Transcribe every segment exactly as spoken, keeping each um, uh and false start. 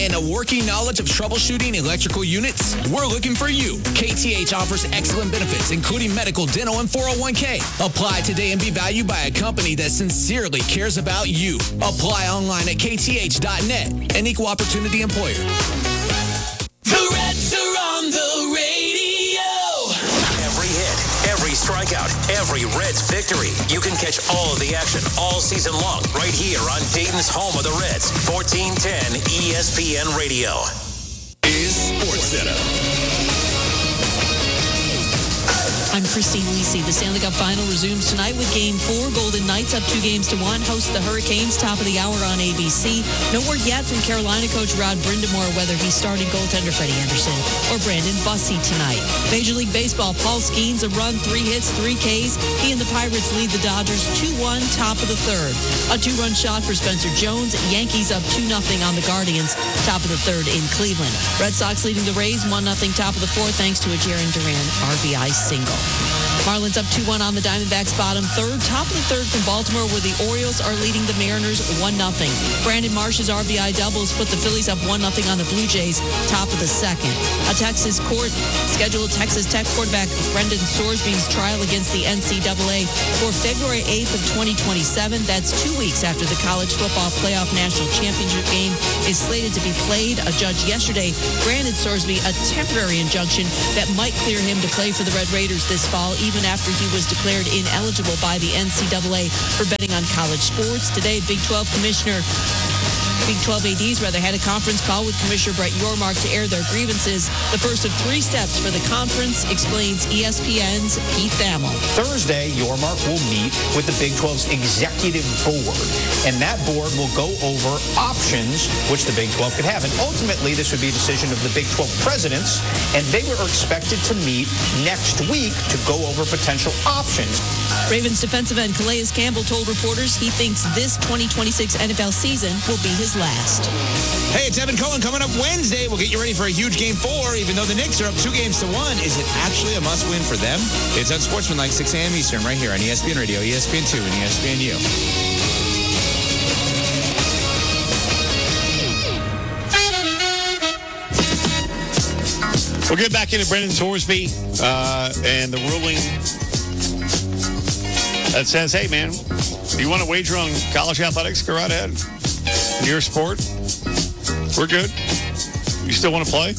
And a working knowledge of troubleshooting electrical units? We're looking for you. K T H offers excellent benefits, including medical, dental, and four oh one k. Apply today and be valued by a company that sincerely cares about you. Apply online at k t h dot net. An equal opportunity employer. The Reds are on the radio. Every hit, every strikeout, every Reds victory. You can catch all of the action all season long right here on Dayton's home of the Reds, fourteen ten E S P N Radio. Is SportsCenter. I'm Christine Lisi. The Stanley Cup Final resumes tonight with Game four. Golden Knights up two games to one. Host the Hurricanes, top of the hour on A B C. No word yet from Carolina coach Rod Brind'Amour whether he's starting goaltender Freddie Anderson or Brandon Bussi tonight. Major League Baseball, Paul Skeens, a run, three hits, three Ks. He and the Pirates lead the Dodgers two one, top of the third. A two-run shot for Spencer Jones. Yankees up two nothing on the Guardians, top of the third in Cleveland. Red Sox leading the Rays one nothing, top of the fourth, thanks to a Jarren Duran R B I single. Marlins up two one on the Diamondbacks, bottom third. Top of the third from Baltimore, where the Orioles are leading the Mariners one nothing. Brandon Marsh's R B I doubles put the Phillies up one nothing on the Blue Jays, top of the second. A Texas court scheduled Texas Tech quarterback Brendan Sorsby's trial against the N C double A for February eighth of twenty twenty-seven. That's two weeks after the college football playoff national championship game is slated to be played. A judge yesterday granted Sorsby a temporary injunction that might clear him to play for the Red Raiders this fall, even after he was declared ineligible by the N C double A for betting on college sports. Today, Big twelve Commissioner Big twelve A Ds rather had a conference call with Commissioner Brett Yormark to air their grievances. The first of three steps for the conference, explains E S P N's Pete Thamel. Thursday, Yormark will meet with the Big twelve's executive board, and that board will go over options which the Big twelve could have. And ultimately, this would be a decision of the Big twelve presidents, and they were expected to meet next week to go over potential options. Ravens defensive end Calais Campbell told reporters he thinks this twenty twenty-six N F L season will be his last. Hey, it's Evan Cohen coming up Wednesday. We'll get you ready for a huge game four. Even though the Knicks are up two games to one, is it actually a must-win for them? It's on Sportsmanlike, six a.m. Eastern, right here on E S P N Radio, E S P N two, and E S P N U. We'll get back into Brendan Sorsby uh, and the ruling that says, hey, man, you want to wager on college athletics? Go right ahead. In your sport, we're good. You still want to play?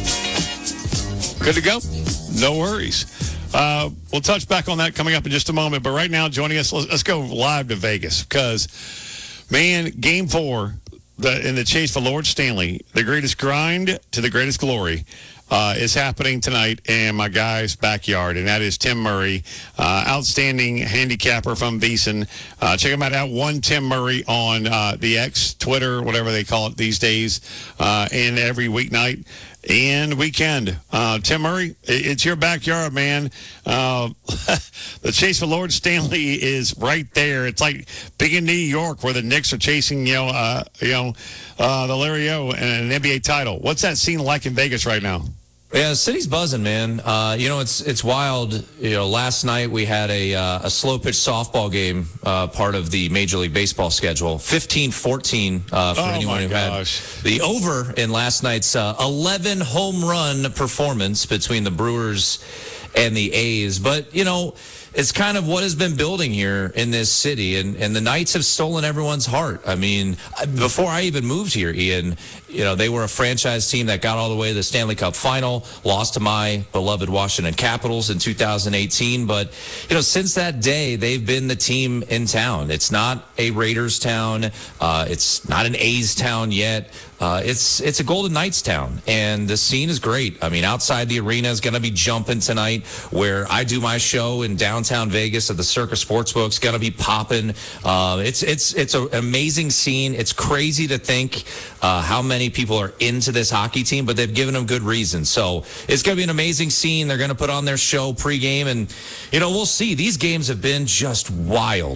Good to go? No worries. Uh, we'll touch back on that coming up in just a moment. But right now, joining us, let's, let's go live to Vegas because, man, game four the, in the chase for Lord Stanley, the greatest grind to the greatest glory. Uh, is happening tonight in my guy's backyard, and that is Tim Murray, uh, outstanding handicapper from VSiN. Uh, check him out at one Tim Murray on uh, the X, Twitter, whatever they call it these days, uh, and every weeknight and weekend. Uh, Tim Murray, it's your backyard, man. Uh, the chase for Lord Stanley is right there. It's like big in New York where the Knicks are chasing, you know, uh, you know, uh, the Larry O and an N B A title. What's that scene like in Vegas right now? Yeah, the city's buzzing, man. Uh, you know, it's it's wild. You know, last night we had a uh, a slow pitch softball game, uh, part of the Major League Baseball schedule. fifteen fourteen uh, for oh anyone who gosh. had the over in last night's uh, eleven home run performance between the Brewers and the A's. But, you know, it's kind of what has been building here in this city, and, and the Knights have stolen everyone's heart. I mean, before I even moved here, Ian, you know, they were a franchise team that got all the way to the Stanley Cup final, lost to my beloved Washington Capitals in two thousand eighteen. But, you know, since that day, they've been the team in town. It's not a Raiders town. Uh, it's not an A's town yet. Uh, it's it's a Golden Knights town, and the scene is great. I mean, outside the arena is going to be jumping tonight, where I do my show in downtown Vegas at the Circus Sportsbook. It's going to be popping. Uh, it's it's it's an amazing scene. It's crazy to think uh, how many people are into this hockey team, but they've given them good reason. So it's going to be an amazing scene. They're going to put on their show pregame, and you know we'll see. These games have been just wild.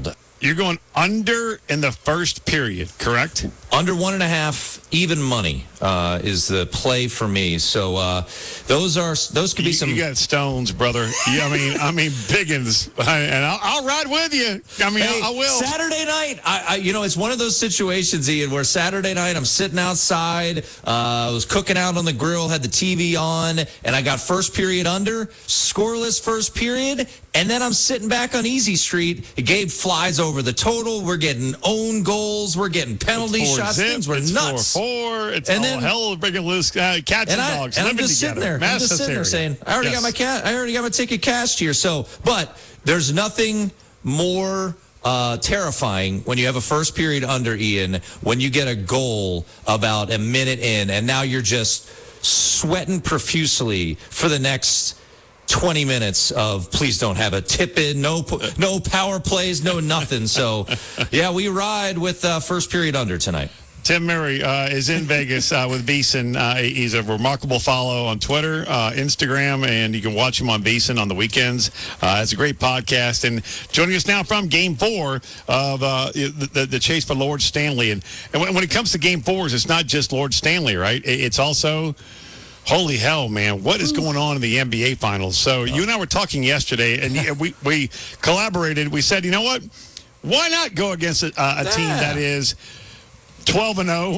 You're going under in the first period, correct? Under one and a half, even money uh, is the play for me. So uh, those are those could be you, some. You got stones, brother. Yeah, I mean, I mean, biggins, and I'll, I'll ride with you. I mean, Hey, I, I will. Saturday night, I, I, you know, it's one of those situations, Ian, where Saturday night I'm sitting outside, uh, I was cooking out on the grill, had the T V on, and I got first period under, scoreless first period, and then I'm sitting back on Easy Street. Gabe flies over the total. We're getting own goals. We're getting penalty shots. Zip, Things were it's nuts. Four, four. It's And all then- hell breaking loose uh, cats and, And, I, dogs and I'm living just together. sitting there. I'm just sitting there saying, I already Yes. got my cat. I already got my ticket cashed here. So, but there's nothing more uh, terrifying when you have a first period under, Ian, when you get a goal about a minute in, and now you're just sweating profusely for the next twenty minutes of please don't have a tip in, no no power plays, no nothing. So, yeah, we ride with uh, first period under tonight. Tim Murray uh, is in Vegas uh, with VSiN. Uh, he's a remarkable follow on Twitter, uh, Instagram, and you can watch him on VSiN on the weekends. Uh, it's a great podcast. And joining us now from Game Four of uh, the, the, the chase for Lord Stanley. And, and when, when it comes to Game Fours, it's not just Lord Stanley, right? It, it's also, holy hell, man, what is going on in the N B A Finals? So you and I were talking yesterday, and we, we collaborated. We said, you know what? Why not go against a, uh, a team that is twelve and oh,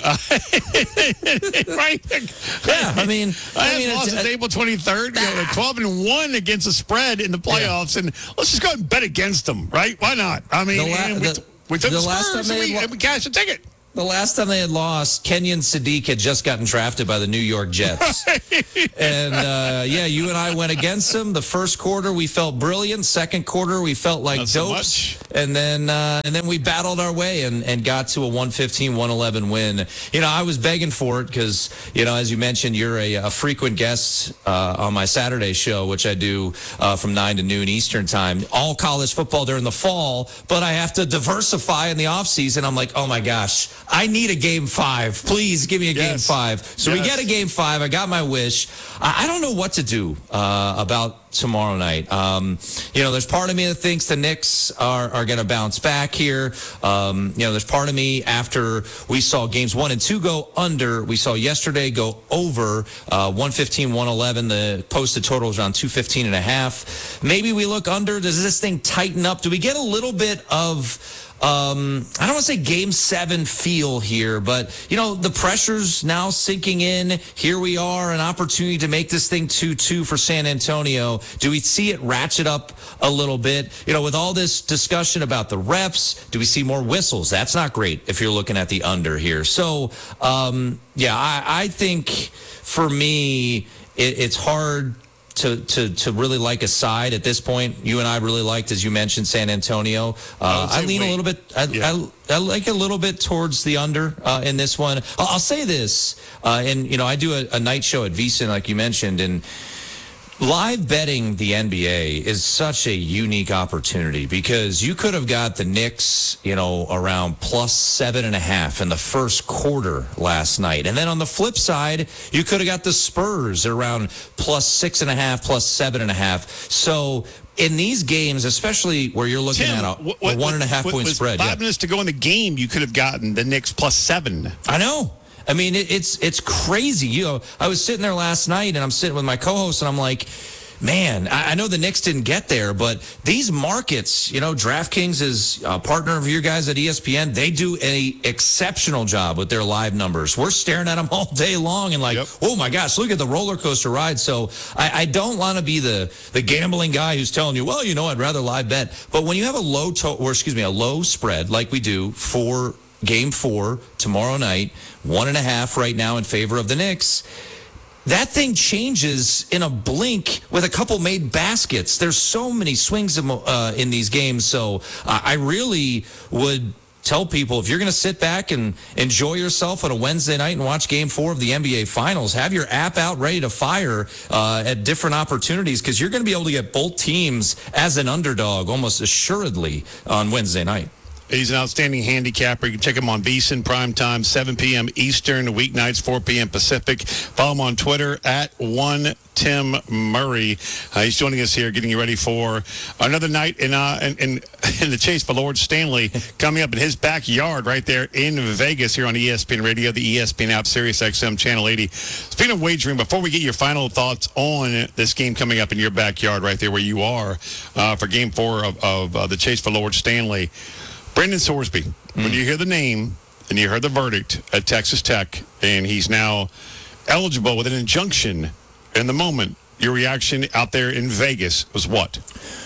right? Yeah, I mean, I, I mean, lost it's- it's April twenty-third. You know, twelve and one against the spread in the playoffs, and let's just go ahead and bet against them, right? Why not? I mean, The la- and we, the- we took the the last Spurs time and they we, had lo- and we cashed a ticket. The last time they had lost, Kenyon Sadiq had just gotten drafted by the New York Jets. And, uh, yeah, you and I went against them. The first quarter, we felt brilliant. Second quarter, we felt like Not so dopes. much. And then uh, and then we battled our way and, and got to a one fifteen one eleven win. You know, I was begging for it because, you know, as you mentioned, you're a, a frequent guest uh, on my Saturday show, which I do uh, from nine to noon Eastern time. All college football during the fall, but I have to diversify in the offseason. I'm like, oh, my gosh, I need a game five. Please give me a game Yes. five. So we Yes. get a game five. I got my wish. I, I don't know what to do uh, about tomorrow night. Um, you know, there's part of me that thinks the Knicks are, are going to bounce back here. Um, you know, there's part of me after we saw games one and two go under. We saw yesterday go over uh, one fifteen one eleven. The posted total is around two fifteen and a half. Maybe we look under. Does this thing tighten up? Do we get a little bit of Um, I don't want to say game seven feel here, but, you know, the pressure's now sinking in. Here we are, an opportunity to make this thing two two for San Antonio. Do we see it ratchet up a little bit? You know, with all this discussion about the refs, do we see more whistles? That's not great if you're looking at the under here. So, um, yeah, I, I think for me, it, it's hard To, to to really like a side at this point. You and I really liked, as you mentioned, San Antonio. Uh, I, say lean wait. a little bit. I, Yeah. I, I like a little bit towards the under uh, in this one. I'll, I'll say this, uh, and you know, I do a, a night show at VSiN, like you mentioned, and live betting the N B A is such a unique opportunity because you could have got the Knicks, you know, around plus seven and a half in the first quarter last night. And then on the flip side, you could have got the Spurs around plus six and a half, plus seven and a half. So in these games, especially where you're looking Tim, at a, what- a one and a half what- point was spread. Five yeah. minutes to go in the game, you could have gotten the Knicks plus seven. I know. I mean, it, it's it's crazy. You know, I was sitting there last night, and I'm sitting with my co-host, and I'm like, man, I, I know the Knicks didn't get there, but these markets, you know, DraftKings is a partner of your guys at E S P N. They do a exceptional job with their live numbers. We're staring at them all day long and like, Yep. oh my gosh, look at the roller coaster ride. So I, I don't want to be the the gambling guy who's telling you, well, you know, I'd rather live bet. But when you have a low to, or excuse me, a low spread like we do for Game Four tomorrow night, one and a half right now in favor of the Knicks. That thing changes in a blink with a couple made baskets. There's so many swings in, uh, in these games. So uh, I really would tell people, if you're going to sit back and enjoy yourself on a Wednesday night and watch Game Four of the N B A Finals, have your app out ready to fire uh, at different opportunities because you're going to be able to get both teams as an underdog almost assuredly on Wednesday night. He's an outstanding handicapper. You can check him on VSiN Primetime, seven p.m. Eastern, weeknights, four p.m. Pacific. Follow him on Twitter at one Tim Murray. Uh, he's joining us here, getting you ready for another night in, uh, in, in, in the chase for Lord Stanley, coming up in his backyard right there in Vegas here on E S P N Radio, the E S P N app, Sirius X M Channel eighty. Speaking of wagering, before we get your final thoughts on this game coming up in your backyard right there where you are uh, for game four of, of uh, the chase for Lord Stanley, Brendan Sorsby, mm. when you hear the name and you heard the verdict at Texas Tech, and he's now eligible with an injunction in the moment, your reaction out there in Vegas was what?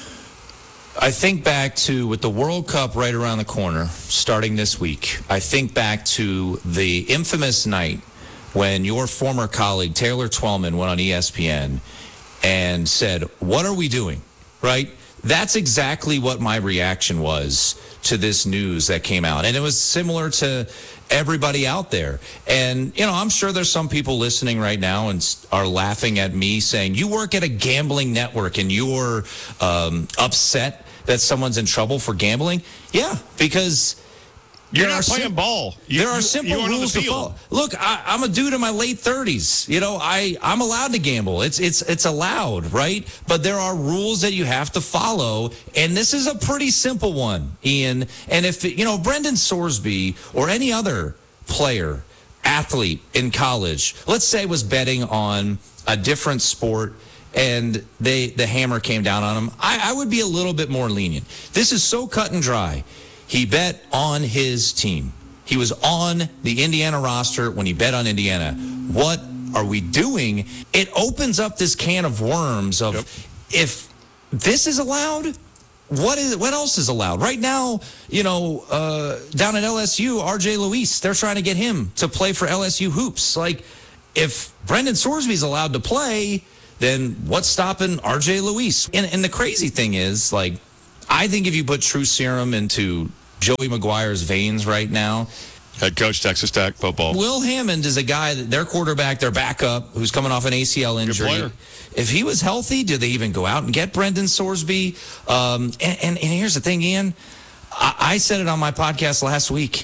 I think back to, with the World Cup right around the corner, starting this week, I think back to the infamous night when your former colleague, Taylor Twellman, went on E S P N and said, "What are we doing?" Right? That's exactly what my reaction was to this news that came out. And it was similar to everybody out there. And, you know, I'm sure there's some people listening right now and are laughing at me saying, you work at a gambling network and you're um, upset that someone's in trouble for gambling? Yeah, because You're there not are playing sim- ball. You, there are simple you rules to follow. Look, I, I'm a dude in my late thirties. You know, I, I'm allowed to gamble. It's it's it's allowed, right? But there are rules that you have to follow, and this is a pretty simple one, Ian. And if, you know, Brendan Sorsby or any other player, athlete in college, let's say was betting on a different sport and they the hammer came down on him, I, I would be a little bit more lenient. This is so cut and dry. He bet on his team. He was on the Indiana roster when he bet on Indiana. What are we doing? It opens up this can of worms of, yep. if this is allowed, what is what else is allowed? Right now, you know, uh, down at L S U, R J Luis, they're trying to get him to play for L S U hoops. Like, if Brendan Sorsby's allowed to play, then what's stopping R J Luis? And, and the crazy thing is, like, I think if you put true serum into Joey Maguire's veins right now. Head coach, Texas Tech football. Will Hammond is a guy, that their quarterback, their backup, who's coming off an A C L injury. If he was healthy, do they even go out and get Brendan Sorsby? Um, and, and, and here's the thing, Ian. I, I said it on my podcast last week.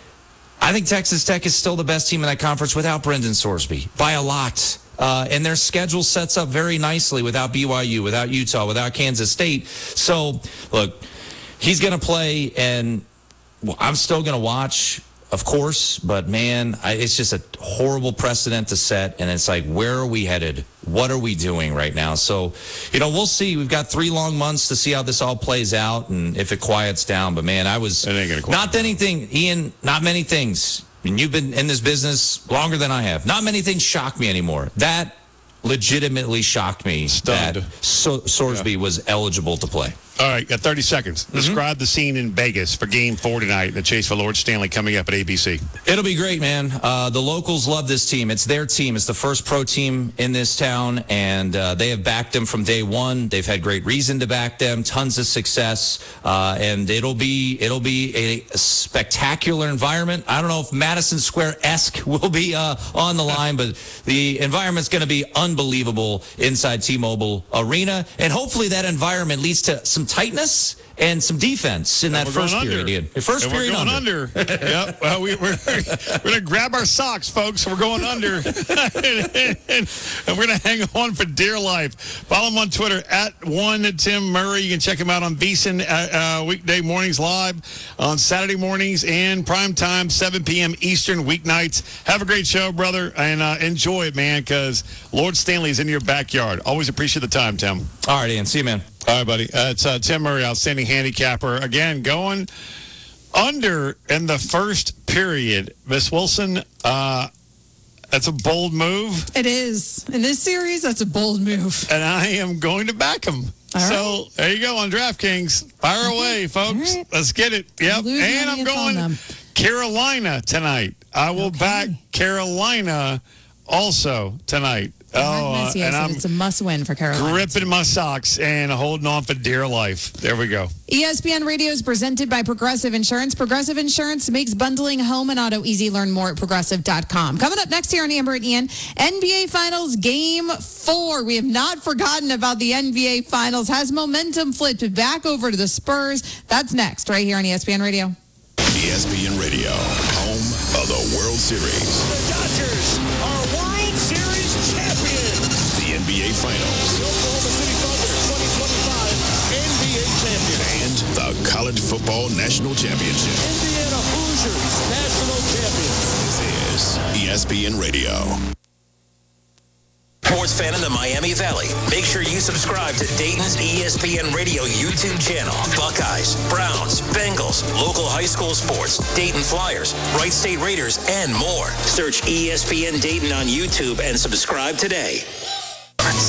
I think Texas Tech is still the best team in that conference without Brendan Sorsby by a lot. Uh, and their schedule sets up very nicely without B Y U, without Utah, without Kansas State. So, look, he's going to play, and well, I'm still going to watch, of course, but, man, I, it's just a horrible precedent to set, and it's like, where are we headed? What are we doing right now? So, you know, we'll see. We've got three long months to see how this all plays out and if it quiets down. But, man, I was not anything, Ian, not many things. And you've been in this business longer than I have. Not many things shock me anymore. That legitimately shocked me. Stunned. That so- Sorsby yeah. was eligible to play. All right, got thirty seconds. Mm-hmm. Describe the scene in Vegas for Game Four tonight. The chase for Lord Stanley coming up at A B C. It'll be great, man. Uh, the locals love this team. It's their team. It's the first pro team in this town, and uh, they have backed them from day one. They've had great reason to back them. Tons of success, uh, and it'll be it'll be a spectacular environment. I don't know if Madison Square-esque will be uh, on the line, but the environment's going to be unbelievable inside T-Mobile Arena, and hopefully that environment leads to some tightness and some defense in that first period. Ian. First and period we're going under. under. Yep. Well, we, we're we're going to grab our socks, folks. We're going under, and, and we're going to hang on for dear life. Follow him on Twitter at one Tim Murray. You can check him out on VSiN uh, uh, weekday mornings live, on Saturday mornings and prime time, seven p.m. Eastern weeknights. Have a great show, brother, and uh, enjoy it, man. Because Lord Stanley is in your backyard. Always appreciate the time, Tim. All right, Ian. See you, man. All right, buddy. Uh, it's uh, Tim Murray, outstanding handicapper. Again, going under in the first period. Miss Wilson, uh, that's a bold move. It is. In this series, that's a bold move. And I am going to back him. All so right. there you go on DraftKings. Fire away, folks. Right. Let's get it. Yep. And I'm going Carolina tonight. I will okay. back Carolina also tonight. Oh, uh, and I'm it's a must-win for Carolina. Gripping my socks and holding on for dear life. There we go. E S P N Radio is presented by Progressive Insurance. Progressive Insurance makes bundling home and auto easy. Learn more at progressive dot com. Coming up next here on Amber and Ian, N B A Finals Game four. We have not forgotten about the N B A Finals. Has momentum flipped back over to the Spurs? That's next right here on E S P N Radio. E S P N Radio, home of the World Series. The Dodgers are World Series champions. The N B A Finals. The Oklahoma City Thunder twenty twenty-five N B A champions. And the College Football National Championship. Indiana Hoosiers national champions. This is E S P N Radio. Sports fan in the Miami Valley, make sure you subscribe to Dayton's E S P N Radio YouTube channel. Buckeyes, Browns, Bengals, local high school sports, Dayton Flyers, Wright State Raiders, and more. Search E S P N Dayton on YouTube and subscribe today.